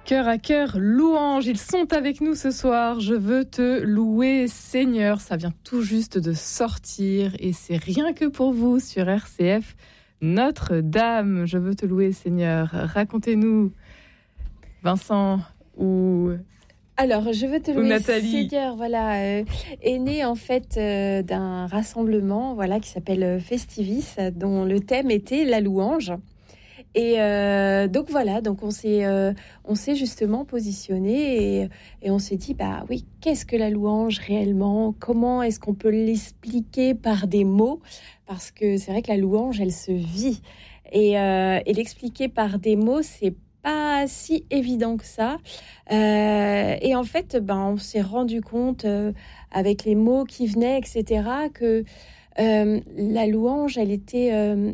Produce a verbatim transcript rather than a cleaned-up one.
Cœur à cœur, louange, ils sont avec nous ce soir. Je veux te louer, Seigneur. Ça vient tout juste de sortir et c'est rien que pour vous sur R C F. Notre-Dame, je veux te louer, Seigneur. Racontez-nous, Vincent ou... Alors, je veux te louer, Seigneur, voilà, euh, est né en fait euh, d'un rassemblement, voilà, qui s'appelle Festivis, dont le thème était la louange. Et euh, donc voilà, donc on s'est, euh, on s'est justement positionné et, et on s'est dit, bah oui, qu'est-ce que la louange réellement ? Comment est-ce qu'on peut l'expliquer par des mots ? Parce que c'est vrai que la louange, elle se vit. Et, euh, et l'expliquer par des mots, c'est pas si évident que ça. Euh, et en fait, ben, on s'est rendu compte euh, avec les mots qui venaient, et cetera, que euh, la louange, elle était... Euh,